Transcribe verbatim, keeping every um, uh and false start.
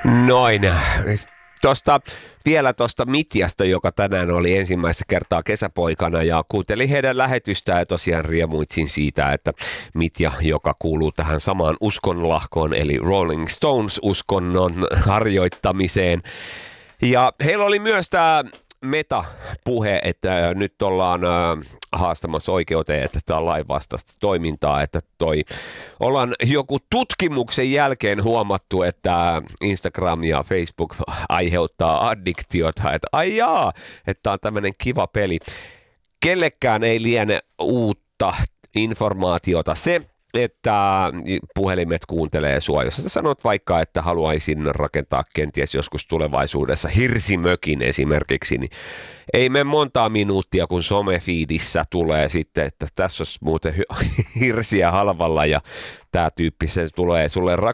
Noin. Tuosta, vielä tuosta Mitjasta, joka tänään oli ensimmäistä kertaa kesäpoikana ja kuuntelin heidän lähetystään ja tosiaan riemuitsin siitä, että Mitja, joka kuuluu tähän samaan uskonlahkoon eli Rolling Stones-uskonnon harjoittamiseen. Ja heillä oli myös tämä Meta-puhe, että nyt ollaan haastamassa oikeuteen, että tämä on lainvastaista toimintaa, että toi ollaan joku tutkimuksen jälkeen huomattu, että Instagram ja Facebook aiheuttaa addiktiota, että ai jaa, että on tämmöinen kiva peli. Kellekään ei liene uutta informaatiota se, että puhelimet kuuntelee sua. Jos sä sanot vaikka, että haluaisin rakentaa kenties joskus tulevaisuudessa hirsimökin esimerkiksi, niin ei mene montaa minuuttia, kun somefiidissä tulee sitten, että tässä olisi muuten hirsiä halvalla ja tämä tyyppi se tulee sulle